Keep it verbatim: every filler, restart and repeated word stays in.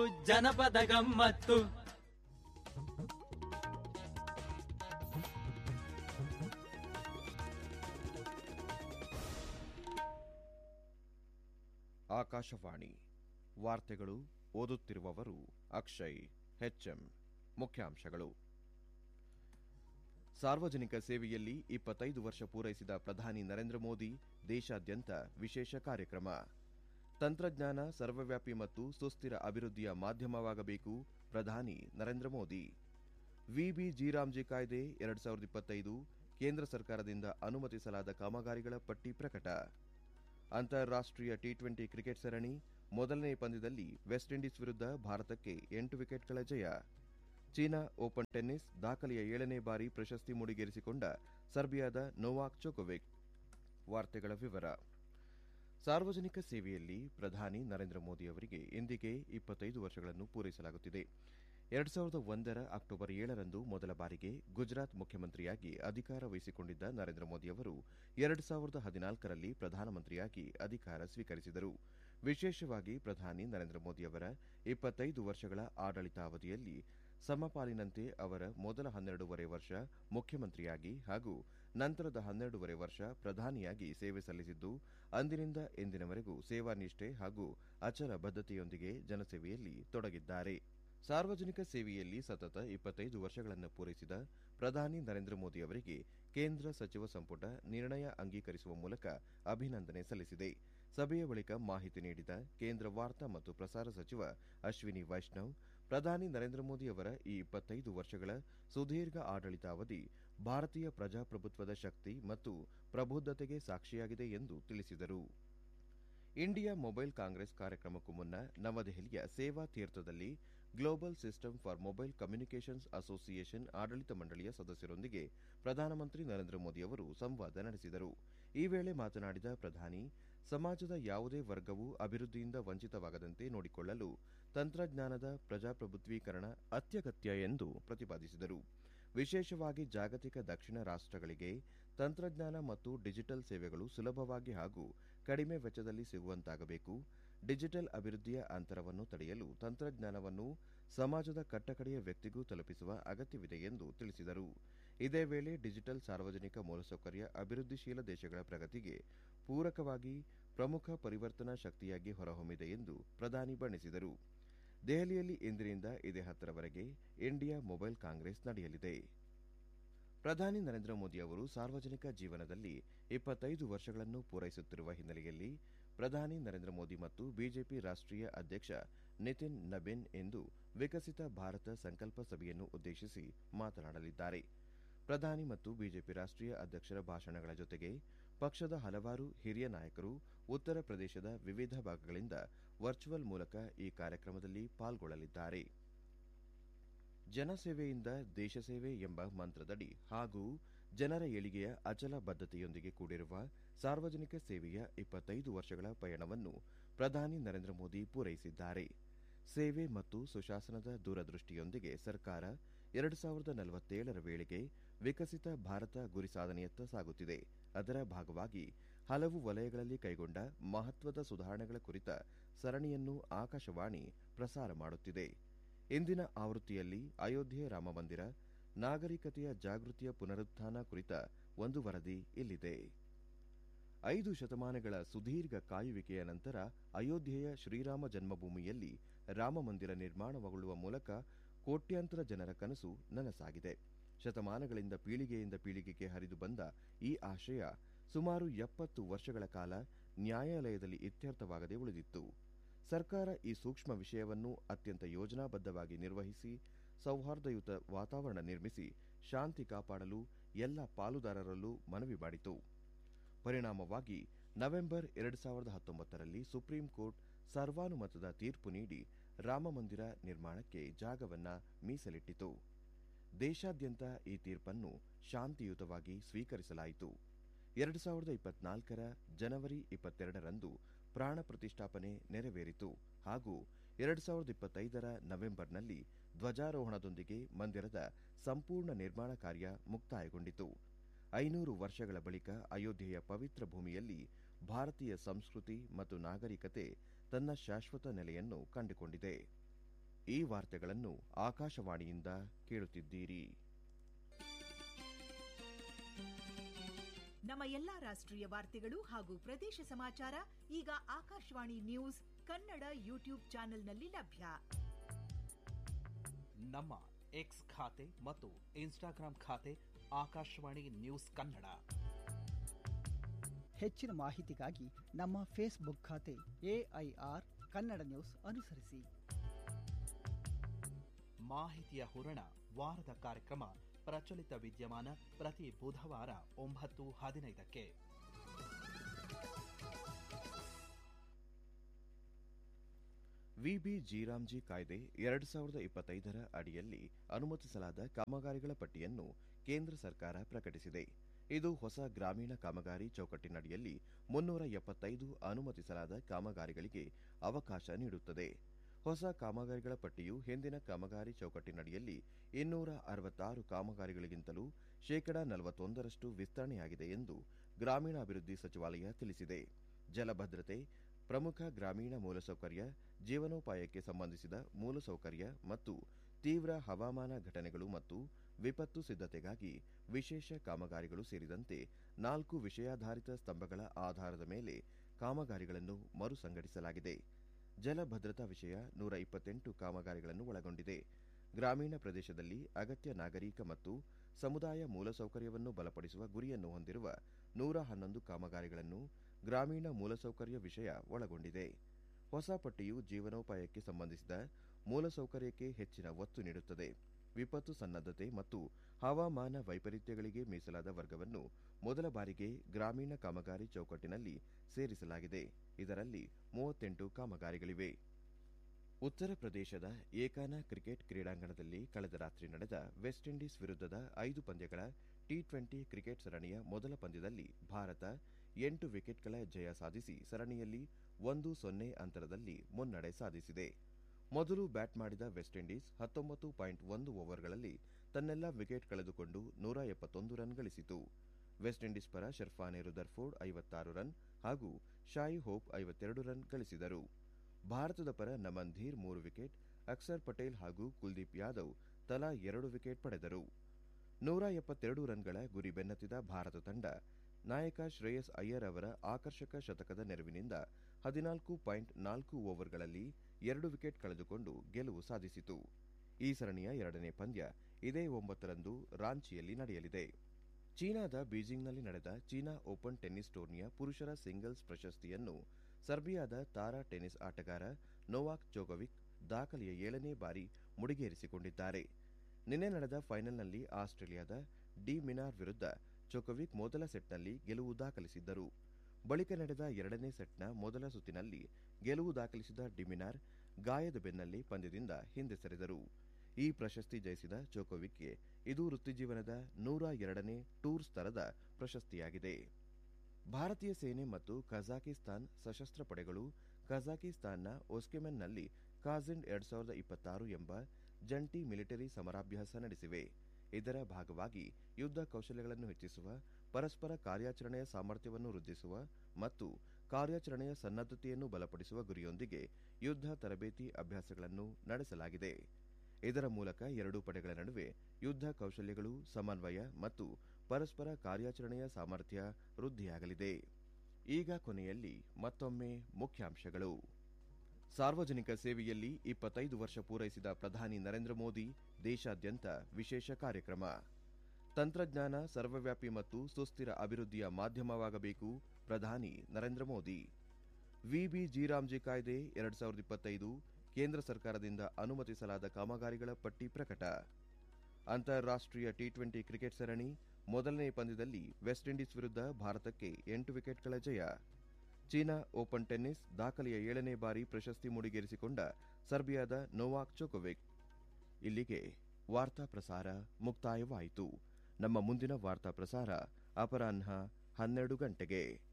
ಜನಪದ ಗಮ್ಮತ್ತು. ಆಕಾಶವಾಣಿ ವಾರ್ತೆಗಳು. ಓದುತ್ತಿರುವವರು ಅಕ್ಷಯ್ ಹೆಚ್ಎಂ. ಮುಖ್ಯಾಂಶಗಳು. ಸಾರ್ವಜನಿಕ ಸೇವೆಯಲ್ಲಿ ಇಪ್ಪತ್ತೈದು ವರ್ಷ ಪೂರೈಸಿದ ಪ್ರಧಾನಿ ನರೇಂದ್ರ ಮೋದಿ ದೇಶಾದ್ಯಂತ ವಿಶೇಷ ಕಾರ್ಯಕ್ರಮ. ತಂತ್ರಜ್ಞಾನ ಸರ್ವವ್ಯಾಪಿ ಮತ್ತು ಸುಸ್ಥಿರ ಅಭಿವೃದ್ಧಿಯ ಮಾಧ್ಯಮವಾಗಬೇಕು ಪ್ರಧಾನಿ ನರೇಂದ್ರ ಮೋದಿ. ವಿಬಿ ಜೀರಾಮ್ಜಿ ಕಾಯ್ದೆ ಎರಡು ಸಾವಿರದ ಇಪ್ಪತ್ತೈದು ಕೇಂದ್ರ ಸರ್ಕಾರದಿಂದ ಅನುಮತಿಸಲಾದ ಕಾಮಗಾರಿಗಳ ಪಟ್ಟಿ ಪ್ರಕಟ. ಅಂತಾರಾಷ್ಟೀಯ ಟಿ ಟ್ವೆಂಟಿ ಕ್ರಿಕೆಟ್ ಸರಣಿ ಮೊದಲನೇ ಪಂದ್ಯದಲ್ಲಿ ವೆಸ್ಟ್ ಇಂಡೀಸ್ ವಿರುದ್ಧ ಭಾರತಕ್ಕೆ ಎಂಟು ವಿಕೆಟ್ಗಳ ಜಯ. ಚೀನಾ ಓಪನ್ ಟೆನ್ನಿಸ್ ದಾಖಲೆಯ ಏಳನೇ ಬಾರಿ ಪ್ರಶಸ್ತಿ ಮುಡಿಗೇರಿಸಿಕೊಂಡ ಸರ್ಬಿಯಾದ ನೊವಾಕ್ ಜೊಕೋವಿಕ್. ವಾರ್ತೆಗಳ ವಿವರ. ಸಾರ್ವಜನಿಕ ಸೇವೆಯಲ್ಲಿ ಪ್ರಧಾನಿ ನರೇಂದ್ರ ಮೋದಿ ಅವರಿಗೆ ಇಂದಿಗೆ ಇಪ್ಪತ್ತೈದು ವರ್ಷಗಳನ್ನು ಪೂರೈಸಲಾಗುತ್ತಿದೆ. ಎರಡು ಸಾವಿರದ ಒಂದರ ಅಕ್ಟೋಬರ್ ಏಳರಂದು ಮೊದಲ ಬಾರಿಗೆ ಗುಜರಾತ್ ಮುಖ್ಯಮಂತ್ರಿಯಾಗಿ ಅಧಿಕಾರ ವಹಿಸಿಕೊಂಡಿದ್ದ ನರೇಂದ್ರ ಮೋದಿ ಅವರು ಎರಡು ಸಾವಿರದ ಹದಿನಾಲ್ಕರಲ್ಲಿ ಪ್ರಧಾನಮಂತ್ರಿಯಾಗಿ ಅಧಿಕಾರ ಸ್ವೀಕರಿಸಿದರು. ವಿಶೇಷವಾಗಿ ಪ್ರಧಾನಿ ನರೇಂದ್ರ ಮೋದಿ ಅವರ ಇಪ್ಪತ್ತೈದು ವರ್ಷಗಳ ಆಡಳಿತಾವಧಿಯಲ್ಲಿ ಸಮಪಾಲಿನಂತೆ ಅವರ ಮೊದಲ ಹನ್ನೆರಡೂವರೆ ವರ್ಷ ಮುಖ್ಯಮಂತ್ರಿಯಾಗಿ ಹಾಗೂ ನಂತರದ ಹನ್ನೆರಡೂವರೆ ವರ್ಷ ಪ್ರಧಾನಿಯಾಗಿ ಸೇವೆ ಸಲ್ಲಿಸಿದ್ದು, ಅಂದಿನಿಂದ ಇಂದಿನವರೆಗೂ ಸೇವಾನಿಷ್ಠೆ ಹಾಗೂ ಅಚಲ ಬದ್ಧತೆಯೊಂದಿಗೆ ಜನಸೇವೆಯಲ್ಲಿ ತೊಡಗಿದ್ದಾರೆ. ಸಾರ್ವಜನಿಕ ಸೇವೆಯಲ್ಲಿ ಸತತ ಇಪ್ಪತ್ತೈದು ವರ್ಷಗಳನ್ನು ಪೂರೈಸಿದ ಪ್ರಧಾನಿ ನರೇಂದ್ರ ಮೋದಿ ಅವರಿಗೆ ಕೇಂದ್ರ ಸಚಿವ ಸಂಪುಟ ನಿರ್ಣಯ ಅಂಗೀಕರಿಸುವ ಮೂಲಕ ಅಭಿನಂದನೆ ಸಲ್ಲಿಸಿದೆ. ಸಭೆಯ ಬಳಿಕ ಮಾಹಿತಿ ನೀಡಿದ ಕೇಂದ್ರ ವಾರ್ತಾ ಮತ್ತು ಪ್ರಸಾರ ಸಚಿವ ಅಶ್ವಿನಿ ವೈಷ್ಣವ್, ಪ್ರಧಾನಿ ನರೇಂದ್ರ ಮೋದಿ ಅವರ ಈ ಇಪ್ಪತ್ತೈದು ವರ್ಷಗಳ ಸುದೀರ್ಘ ಆಡಳಿತಾವಧಿ ಭಾರತೀಯ ಪ್ರಜಾಪ್ರಭುತ್ವದ ಶಕ್ತಿ ಮತ್ತು ಪ್ರಬುದ್ದತೆಗೆ ಸಾಕ್ಷಿಯಾಗಿದೆ ಎಂದು ತಿಳಿಸಿದರು. ಇಂಡಿಯಾ ಮೊಬೈಲ್ ಕಾಂಗ್ರೆಸ್ ಕಾರ್ಯಕ್ರಮಕ್ಕೂ ಮುನ್ನ ನವದೆಹಲಿಯ ಸೇವಾ ತೀರ್ಥದಲ್ಲಿ global system for mobile communications association ಆಡಳಿತ ಮಂಡಳಿಯ ಸದಸ್ಯರೊಂದಿಗೆ ಪ್ರಧಾನಮಂತ್ರಿ ನರೇಂದ್ರ ಮೋದಿ ಅವರು ಸಂವಾದ ನಡೆಸಿದರು. ಈ ವೇಳೆ ಮಾತನಾಡಿದ ಪ್ರಧಾನಿ, ಸಮಾಜದ ಯಾವುದೇ ವರ್ಗವೂ ಅಭಿವೃದ್ಧಿಯಿಂದ ವಂಚಿತವಾಗದಂತೆ ನೋಡಿಕೊಳ್ಳಲು ತಂತ್ರಜ್ಞಾನದ ಪ್ರಜಾಪ್ರಭುತ್ವೀಕರಣ ಅತ್ಯಗತ್ಯ ಎಂದು ಪ್ರತಿಪಾದಿಸಿದರು. ವಿಶೇಷವಾಗಿ ಜಾಗತಿಕ ದಕ್ಷಿಣ ರಾಷ್ಟಗಳಿಗೆ ತಂತ್ರಜ್ಞಾನ ಮತ್ತು ಡಿಜಿಟಲ್ ಸೇವೆಗಳು ಸುಲಭವಾಗಿ ಹಾಗೂ ಕಡಿಮೆ ವೆಚ್ಚದಲ್ಲಿ ಸಿಗುವಂತಾಗಬೇಕು. ಡಿಜಿಟಲ್ ಅಭಿವೃದ್ಧಿಯ ಅಂತರವನ್ನು ತಡೆಯಲು ತಂತ್ರಜ್ಞಾನವನ್ನು ಸಮಾಜದ ಕಟ್ಟಕಡೆಯ ವ್ಯಕ್ತಿಗೂ ತಲುಪಿಸುವ ಅಗತ್ಯವಿದೆ ಎಂದು ತಿಳಿಸಿದರು. ಇದೇ ವೇಳೆ ಡಿಜಿಟಲ್ ಸಾರ್ವಜನಿಕ ಮೂಲಸೌಕರ್ಯ ಅಭಿವೃದ್ಧಿಶೀಲ ದೇಶಗಳ ಪ್ರಗತಿಗೆ ಪೂರಕವಾಗಿ ಪ್ರಮುಖ ಪರಿವರ್ತನಾ ಶಕ್ತಿಯಾಗಿ ಹೊರಹೊಮ್ಮಿದೆ ಎಂದು ಪ್ರಧಾನಿ ಬಣ್ಣಿಸಿದರು. ದೆಹಲಿಯಲ್ಲಿ ಇಂದಿನಿಂದ ಇದೇ ಹತ್ತರವರೆಗೆ ಇಂಡಿಯಾ ಮೊಬೈಲ್ ಕಾಂಗ್ರೆಸ್ ನಡೆಯಲಿದೆ. ಪ್ರಧಾನಿ ನರೇಂದ್ರ ಮೋದಿ ಅವರು ಸಾರ್ವಜನಿಕ ಜೀವನದಲ್ಲಿ ಇಪ್ಪತ್ತೈದು ವರ್ಷಗಳನ್ನು ಪೂರೈಸುತ್ತಿರುವ ಹಿನ್ನೆಲೆಯಲ್ಲಿ ಪ್ರಧಾನಿ ನರೇಂದ್ರ ಮೋದಿ ಮತ್ತು ಬಿಜೆಪಿ ರಾಷ್ಟೀಯ ಅಧ್ಯಕ್ಷ ನಿತಿನ್ ನಬೀನ್ ಇಂದು ವಿಕಸಿತ ಭಾರತ ಸಂಕಲ್ಪ ಸಭೆಯನ್ನು ಉದ್ದೇಶಿಸಿ ಮಾತನಾಡಲಿದ್ದಾರೆ. ಪ್ರಧಾನಿ ಮತ್ತು ಬಿಜೆಪಿ ರಾಷ್ಟೀಯ ಅಧ್ಯಕ್ಷರ ಭಾಷಣಗಳ ಜೊತೆಗೆ ಪಕ್ಷದ ಹಲವಾರು ಹಿರಿಯ ನಾಯಕರು ಉತ್ತರ ಪ್ರದೇಶದ ವಿವಿಧ ಭಾಗಗಳಿಂದ ವರ್ಚುವಲ್ ಮೂಲಕ ಈ ಕಾರ್ಯಕ್ರಮದಲ್ಲಿ ಪಾಲ್ಗೊಳ್ಳಲಿದ್ದಾರೆ. ಜನಸೇವೆಯಿಂದ ದೇಶಸೇವೆ ಎಂಬ ಮಂತ್ರದಡಿ ಹಾಗೂ ಜನರ ಏಳಿಗೆಯ ಅಚಲ ಬದ್ಧತೆಯೊಂದಿಗೆ ಕೂಡಿರುವ ಸಾರ್ವಜನಿಕ ಸೇವೆಯ ಇಪ್ಪತ್ತೈದು ವರ್ಷಗಳ ಪಯಣವನ್ನು ಪ್ರಧಾನಿ ನರೇಂದ್ರ ಮೋದಿ ಪೂರೈಸಿದ್ದಾರೆ. ಸೇವೆ ಮತ್ತು ಸುಶಾಸನದ ದೂರದೃಷ್ಟಿಯೊಂದಿಗೆ ಸರ್ಕಾರ ಎರಡು ಸಾವಿರದ ನಲವತ್ತೇಳರ ವೇಳೆಗೆ ವಿಕಸಿತ ಭಾರತ ಗುರಿ ಸಾಧನೆಯತ್ತ ಸಾಗುತ್ತಿದೆ. ಅದರ ಭಾಗವಾಗಿ ಹಲವು ವಲಯಗಳಲ್ಲಿ ಕೈಗೊಂಡ ಮಹತ್ವದ ಸುಧಾರಣೆಗಳ ಕುರಿತ ಸರಣಿಯನ್ನು ಆಕಾಶವಾಣಿ ಪ್ರಸಾರ ಮಾಡುತ್ತಿದೆ. ಇಂದಿನ ಆವೃತ್ತಿಯಲ್ಲಿ ಅಯೋಧ್ಯೆ ರಾಮಮಂದಿರ ನಾಗರಿಕತೆಯ ಜಾಗೃತಿಯ ಪುನರುತ್ಥಾನ ಕುರಿತ ಒಂದು ವರದಿ ಇಲ್ಲಿದೆ. ಐದು ಶತಮಾನಗಳ ಸುದೀರ್ಘ ಕಾಯುವಿಕೆಯ ನಂತರ ಅಯೋಧ್ಯೆಯ ಶ್ರೀರಾಮ ಜನ್ಮಭೂಮಿಯಲ್ಲಿ ರಾಮಮಂದಿರ ನಿರ್ಮಾಣಗೊಳ್ಳುವ ಮೂಲಕ ಕೋಟ್ಯಾಂತರ ಜನರ ಕನಸು ನನಸಾಗಿದೆ. ಶತಮಾನಗಳಿಂದ ಪೀಳಿಗೆಯಿಂದ ಪೀಳಿಗೆಗೆ ಹರಿದು ಬಂದ ಈ ಆಶಯ ಸುಮಾರು ಎಪ್ಪತ್ತು ವರ್ಷಗಳ ಕಾಲ ನ್ಯಾಯಾಲಯದಲ್ಲಿ ಇತ್ಯರ್ಥವಾಗದೆ ಉಳಿದಿತ್ತು. ಸರ್ಕಾರ ಈ ಸೂಕ್ಷ್ಮ ವಿಷಯವನ್ನು ಅತ್ಯಂತ ಯೋಜನಾಬದ್ಧವಾಗಿ ನಿರ್ವಹಿಸಿ ಸೌಹಾರ್ದಯುತ ವಾತಾವರಣ ನಿರ್ಮಿಸಿ ಶಾಂತಿ ಕಾಪಾಡಲು ಎಲ್ಲ ಪಾಲುದಾರರಲ್ಲೂ ಮನವಿ ಮಾಡಿತು. ಪರಿಣಾಮವಾಗಿ ನವೆಂಬರ್ ಎರಡು ಸಾವಿರದ ಹತ್ತೊಂಬತ್ತರಲ್ಲಿ ಸುಪ್ರೀಂ ಕೋರ್ಟ್ ಸರ್ವಾನುಮತದ ತೀರ್ಪು ನೀಡಿ ರಾಮಮಂದಿರ ನಿರ್ಮಾಣಕ್ಕೆ ಜಾಗವನ್ನ ಮೀಸಲಿಟ್ಟಿತು. ದೇಶಾದ್ಯಂತ ಈ ತೀರ್ಪನ್ನು ಶಾಂತಿಯುತವಾಗಿ ಸ್ವೀಕರಿಸಲಾಯಿತು. ಎರಡು ಸಾವಿರದ ಇಪ್ಪತ್ನಾಲ್ಕರ ಜನವರಿ ಇಪ್ಪತ್ತೆರಡರಂದು ಪ್ರಾಣ ಪ್ರತಿಷ್ಠಾಪನೆ ನೆರವೇರಿತು ಹಾಗೂ ಎರಡು ಸಾವಿರದ ಇಪ್ಪತ್ತೈದರ ನವೆಂಬರ್ನಲ್ಲಿ ಧ್ವಜಾರೋಹಣದೊಂದಿಗೆ ಮಂದಿರದ ಸಂಪೂರ್ಣ ನಿರ್ಮಾಣ ಕಾರ್ಯ ಮುಕ್ತಾಯಗೊಂಡಿತು. ಐನೂರು ವರ್ಷಗಳ ಬಳಿಕ ಅಯೋಧ್ಯೆಯ ಪವಿತ್ರ ಭೂಮಿಯಲ್ಲಿ ಭಾರತೀಯ ಸಂಸ್ಕೃತಿ ಮತ್ತು ನಾಗರಿಕತೆ ತನ್ನ ಶಾಶ್ವತ ನೆಲೆಯನ್ನು ಕಂಡುಕೊಂಡಿದೆ. ಈ ವಾರ್ತೆಗಳನ್ನು ಆಕಾಶವಾಣಿಯಿಂದ ಕೇಳುತ್ತಿದ್ದೀರಿ. ನಮ್ಮ ಎಲ್ಲಾ ರಾಷ್ಟ್ರೀಯ ವಾರ್ತೆಗಳು ಹಾಗೂ ಪ್ರದೇಶ ಸಮಾಚಾರ ಈಗ ಆಕಾಶವಾಣಿ ನ್ಯೂಸ್ ಕನ್ನಡ ಯೂಟ್ಯೂಬ್ ಚಾನೆಲ್ನಲ್ಲಿ ಲಭ್ಯ. ನಮ್ಮ ಎಕ್ಸ್ ಖಾತೆ ಮತ್ತು ಇನ್ಸ್ಟಾಗ್ರಾಂ ಖಾತೆ ಆಕಾಶವಾಣಿ ನ್ಯೂಸ್ ಕನ್ನಡ. ಹೆಚ್ಚಿನ ಮಾಹಿತಿಗಾಗಿ ನಮ್ಮ ಫೇಸ್ಬುಕ್ ಖಾತೆ ಎಐಆರ್ ಕನ್ನಡ ನ್ಯೂಸ್ ಅನುಸರಿಸಿ. ಮಾಹಿತಿಯ ಹೂರಣ ವಾರದ ಕಾರ್ಯಕ್ರಮ ಪ್ರಚಲಿತ ವಿದ್ಯಮಾನ ಪ್ರತಿ ಬುಧವಾರ ಒಂಬತ್ತು ಹದಿನೈದಕ್ಕೆ. ವಿಬಿ ಜೀರಾಮ್ಜಿ ಕಾಯ್ದೆ ಎರಡು ಸಾವಿರದ ಇಪ್ಪತ್ತೈದರ ಅಡಿಯಲ್ಲಿ ಅನುಮತಿಸಲಾದ ಕಾಮಗಾರಿಗಳ ಪಟ್ಟಿಯನ್ನು ಕೇಂದ್ರ ಸರ್ಕಾರ ಪ್ರಕಟಿಸಿದೆ. ಇದು ಹೊಸ ಗ್ರಾಮೀಣ ಕಾಮಗಾರಿ ಚೌಕಟ್ಟಿನಡಿಯಲ್ಲಿ ಮುನ್ನೂರ ಎಪ್ಪತ್ತೈದು ಅನುಮತಿಸಲಾದ ಕಾಮಗಾರಿಗಳಿಗೆ ಅವಕಾಶ ನೀಡುತ್ತದೆ. ಹೊಸ ಕಾಮಗಾರಿಗಳ ಪಟ್ಟಿಯು ಹಿಂದಿನ ಕಾಮಗಾರಿ ಚೌಕಟ್ಟಿನಡಿಯಲ್ಲಿ ಇನ್ನೂರ ಅರವತ್ತಾರು ಕಾಮಗಾರಿಗಳಿಗಿಂತಲೂ ಶೇಕಡಾ ನಲವತ್ತೊಂದರಷ್ಟು ವಿಸ್ತರಣೆಯಾಗಿದೆ ಎಂದು ಗ್ರಾಮೀಣಾಭಿವೃದ್ಧಿ ಸಚಿವಾಲಯ ತಿಳಿಸಿದೆ. ಜಲಭದ್ರತೆ, ಪ್ರಮುಖ ಗ್ರಾಮೀಣ ಮೂಲಸೌಕರ್ಯ, ಜೀವನೋಪಾಯಕ್ಕೆ ಸಂಬಂಧಿಸಿದ ಮೂಲಸೌಕರ್ಯ ಮತ್ತು ತೀವ್ರ ಹವಾಮಾನ ಘಟನೆಗಳು ಮತ್ತು ವಿಪತ್ತು ಸಿದ್ಧತೆಗಾಗಿ ವಿಶೇಷ ಕಾಮಗಾರಿಗಳು ಸೇರಿದಂತೆ ನಾಲ್ಕು ವಿಷಯಾಧಾರಿತ ಸ್ತಂಭಗಳ ಆಧಾರದ ಮೇಲೆ ಕಾಮಗಾರಿಗಳನ್ನು ಮರು ಸಂಘಟಿಸಲಾಗಿದೆ. ಜಲಭದ್ರತಾ ವಿಷಯ ನೂರ ಇಪ್ಪತ್ತೆಂಟು ಕಾಮಗಾರಿಗಳನ್ನು ಒಳಗೊಂಡಿದೆ. ಗ್ರಾಮೀಣ ಪ್ರದೇಶದಲ್ಲಿ ಅಗತ್ಯ ನಾಗರಿಕ ಮತ್ತು ಸಮುದಾಯ ಮೂಲಸೌಕರ್ಯವನ್ನು ಬಲಪಡಿಸುವ ಗುರಿಯನ್ನು ಹೊಂದಿರುವ ನೂರ ಹನ್ನೊಂದು ಕಾಮಗಾರಿಗಳನ್ನು ಗ್ರಾಮೀಣ ಮೂಲಸೌಕರ್ಯ ವಿಷಯ ಒಳಗೊಂಡಿದೆ. ಹೊಸ ಪಟ್ಟಿಯು ಜೀವನೋಪಾಯಕ್ಕೆ ಸಂಬಂಧಿಸಿದ ಮೂಲಸೌಕರ್ಯಕ್ಕೆ ಹೆಚ್ಚಿನ ಒತ್ತು ನೀಡುತ್ತದೆ. ವಿಪತ್ತು ಸನ್ನದ್ದತೆ ಮತ್ತು ಹವಾಮಾನ ವೈಪರೀತ್ಯಗಳಿಗೆ ಮೀಸಲಾದ ವರ್ಗವನ್ನು ಮೊದಲ ಬಾರಿಗೆ ಗ್ರಾಮೀಣ ಕಾಮಗಾರಿ ಚೌಕಟ್ಟಿನಲ್ಲಿ ಸೇರಿಸಲಾಗಿದೆ. ಇದರಲ್ಲಿ ಮೂವತ್ತೆಂಟು ಕಾಮಗಾರಿಗಳಿವೆ. ಉತ್ತರ ಪ್ರದೇಶದ ಏಕಾನ ಕ್ರಿಕೆಟ್ ಕ್ರೀಡಾಂಗಣದಲ್ಲಿ ಕಳೆದ ರಾತ್ರಿ ನಡೆದ ವೆಸ್ಟ್ ಇಂಡೀಸ್ ವಿರುದ್ಧದ ಐದು ಪಂದ್ಯಗಳ ಟಿ ಟ್ವೆಂಟಿ ಕ್ರಿಕೆಟ್ ಸರಣಿಯ ಮೊದಲ ಪಂದ್ಯದಲ್ಲಿ ಭಾರತ ಎಂಟು ವಿಕೆಟ್ಗಳ ಜಯ ಸಾಧಿಸಿ ಸರಣಿಯಲ್ಲಿ ಒಂದು ಸೊನ್ನೆ ಅಂತರದಲ್ಲಿ ಮುನ್ನಡೆ ಸಾಧಿಸಿದೆ. ಮೊದಲು ಬ್ಯಾಟ್ ಮಾಡಿದ ವೆಸ್ಟ್ ಇಂಡೀಸ್ ಹತ್ತೊಂಬತ್ತು ಪಾಯಿಂಟ್ ಒಂದು ಓವರ್ಗಳಲ್ಲಿ ತನ್ನೆಲ್ಲ ವಿಕೆಟ್ ಕಳೆದುಕೊಂಡು ನೂರ ಎಪ್ಪತ್ತೊಂದು ರನ್ ಗಳಿಸಿತು. ವೆಸ್ಟ್ ಇಂಡೀಸ್ ಪರ ಶರ್ಫಾನೆ ರುದರ್ಫೋರ್ಡ್ ಐವತ್ತಾರು ರನ್ ಹಾಗೂ ಶಾಯಿ ಹೋಪ್ ಐವತ್ತೆರಡು ರನ್ ಗಳಿಸಿದರು. ಭಾರತದ ಪರ ನಮನ್ ಧೀರ್ ಮೂರು ವಿಕೆಟ್, ಅಕ್ಷರ್ ಪಟೇಲ್ ಹಾಗೂ ಕುಲ್ದೀಪ್ ಯಾದವ್ ತಲಾ ಎರಡು ವಿಕೆಟ್ ಪಡೆದರು. ನೂರ ಎಪ್ಪತ್ತೆರಡು ರನ್ಗಳ ಗುರಿ ಬೆನ್ನತ್ತಿದ ಭಾರತ ತಂಡ ನಾಯಕ ಶ್ರೇಯಸ್ ಅಯ್ಯರ್ ಅವರ ಆಕರ್ಷಕ ಶತಕದ ನೆರವಿನಿಂದ ಹದಿನಾಲ್ಕು ಪಾಯಿಂಟ್ ನಾಲ್ಕು ಓವರ್ಗಳಲ್ಲಿ ಎರಡು ವಿಕೆಟ್ ಕಳೆದುಕೊಂಡು ಗೆಲುವು ಸಾಧಿಸಿತು. ಈ ಸರಣಿಯ ಎರಡನೇ ಪಂದ್ಯ ಇದೇ ಒಂಬತ್ತರಂದು ರಾಂಚಿಯಲ್ಲಿ ನಡೆಯಲಿದೆ. ಚೀನಾದ ಬೀಜಿಂಗ್ನಲ್ಲಿ ನಡೆದ ಚೀನಾ ಓಪನ್ ಟೆನ್ನಿಸ್ ಟೂರ್ನಿಯ ಪುರುಷರ ಸಿಂಗಲ್ಸ್ ಪ್ರಶಸ್ತಿಯನ್ನು ಸರ್ಬಿಯಾದ ತಾರಾ ಟೆನ್ನಿಸ್ ಆಟಗಾರ ನೊವಾಕ್ ಜೊಕೋವಿಕ್ ದಾಖಲೆಯ ಏಳನೇ ಬಾರಿ ಮುಡಿಗೇರಿಸಿಕೊಂಡಿದ್ದಾರೆ. ನಿನ್ನೆ ನಡೆದ ಫೈನಲ್ನಲ್ಲಿ ಆಸ್ಟ್ರೇಲಿಯಾದ ಡಿ ಮಿನಾರ್ ವಿರುದ್ಧ ಜೊಕೋವಿಕ್ ಮೊದಲ ಸೆಟ್ನಲ್ಲಿ ಗೆಲುವು ದಾಖಲಿಸಿದ್ದರು. ಬಳಿಕ ನಡೆದ ಎರಡನೇ ಸೆಟ್ನ ಮೊದಲ ಸುತ್ತಿನಲ್ಲಿ ಗೆಲುವು ದಾಖಲಿಸಿದ ಡಿಮಿನಾರ್ ಗಾಯದ ಬೆನ್ನಲ್ಲೇ ಪಂದ್ಯದಿಂದ ಹಿಂದೆ ಸರಿದರು. ಈ ಪ್ರಶಸ್ತಿ ಜಯಿಸಿದ ಜೊಕೋವಿಕ್ಗೆ ಇದು ವೃತ್ತಿಜೀವನದ ನೂರ ಎರಡನೇ ಟೂರ್ ಸ್ತರದ ಪ್ರಶಸ್ತಿಯಾಗಿದೆ. ಭಾರತೀಯ ಸೇನೆ ಮತ್ತು ಕಜಾಕಿಸ್ತಾನ್ ಸಶಸ್ತ್ರ ಪಡೆಗಳು ಕಜಾಕಿಸ್ತಾನ್ನ ಒಸ್ಕೆಮೆನ್ನಲ್ಲಿ ಕಾಜಿಂಡ್ ಎರಡ್ ಸಾವಿರದ ಇಪ್ಪತ್ತಾರು ಎಂಬ ಜಂಟಿ ಮಿಲಿಟರಿ ಸಮರಾಭ್ಯಾಸ ನಡೆಸಿವೆ. ಇದರ ಭಾಗವಾಗಿ ಯುದ್ಧ ಕೌಶಲ್ಯಗಳನ್ನು ಹೆಚ್ಚಿಸುವ, ಪರಸ್ಪರ ಕಾರ್ಯಾಚರಣೆಯ ಸಾಮರ್ಥ್ಯವನ್ನು ವೃದ್ಧಿಸುವ ಮತ್ತು ಕಾರ್ಯಾಚರಣೆಯ ಸನ್ನದ್ದತೆಯನ್ನು ಬಲಪಡಿಸುವ ಗುರಿಯೊಂದಿಗೆ ಯುದ್ಧ ತರಬೇತಿ ಅಭ್ಯಾಸಗಳನ್ನು ನಡೆಸಲಾಗಿದೆ. ಇದರ ಮೂಲಕ ಎರಡೂ ಪಡೆಗಳ ನಡುವೆ ಯುದ್ಧ ಕೌಶಲ್ಯಗಳು, ಸಮನ್ವಯ ಮತ್ತು ಪರಸ್ಪರ ಕಾರ್ಯಾಚರಣೆಯ ಸಾಮರ್ಥ್ಯ ವೃದ್ಧಿಯಾಗಲಿದೆ. ಈಗ ಕೊನೆಯಲ್ಲಿ ಮತ್ತೊಮ್ಮೆ ಮುಖ್ಯಾಂಶಗಳು. ಸಾರ್ವಜನಿಕ ಸೇವೆಯಲ್ಲಿ ಇಪ್ಪತ್ತೈದು ವರ್ಷ ಪೂರೈಸಿದ ಪ್ರಧಾನಿ ನರೇಂದ್ರ ಮೋದಿ ದೇಶಾದ್ಯಂತ ವಿಶೇಷ ಕಾರ್ಯಕ್ರಮ. ತಂತ್ರಜ್ಞಾನ ಸರ್ವವ್ಯಾಪಿ ಮತ್ತು ಸುಸ್ಥಿರ ಅಭಿವೃದ್ಧಿಯ ಮಾಧ್ಯಮವಾಗಬೇಕು, ಪ್ರಧಾನಿ ನರೇಂದ್ರ ಮೋದಿ. ವಿಬಿ ಜೀರಾಮ್ಜಿ ಕಾಯ್ದೆ ಎರಡು ಸಾವಿರದ ಇಪ್ಪತ್ತೈದು ಕೇಂದ್ರ ಸರ್ಕಾರದಿಂದ ಅನುಮತಿಸಲಾದ ಕಾಮಗಾರಿಗಳ ಪಟ್ಟಿ ಪ್ರಕಟ. ಅಂತಾರಾಷ್ಟ್ರೀಯ ಟಿ ಟ್ವೆಂಟಿ ಕ್ರಿಕೆಟ್ ಸರಣಿ ಮೊದಲನೇ ಪಂದ್ಯದಲ್ಲಿ ವೆಸ್ಟ್ ಇಂಡೀಸ್ ವಿರುದ್ಧ ಭಾರತಕ್ಕೆ ಎಂಟು ವಿಕೆಟ್ಗಳ ಜಯ. ಚೀನಾ ಓಪನ್ ಟೆನ್ನಿಸ್ ದಾಖಲೆಯ ಏಳನೇ ಬಾರಿ ಪ್ರಶಸ್ತಿ ಮುಡಿಗೇರಿಸಿಕೊಂಡ ಸರ್ಬಿಯಾದ ನೊವಾಕ್ ಜೊಕೋವಿಕ್. ಇಲ್ಲಿಗೆ ವಾರ್ತಾ ಪ್ರಸಾರ ಮುಕ್ತಾಯವಾಯಿತು. ನಮ್ಮ ಮುಂದಿನ ವಾರ್ತಾ ಪ್ರಸಾರ ಅಪರಾಹ್ನ ಹನ್ನೆರಡು ಗಂಟೆಗೆ.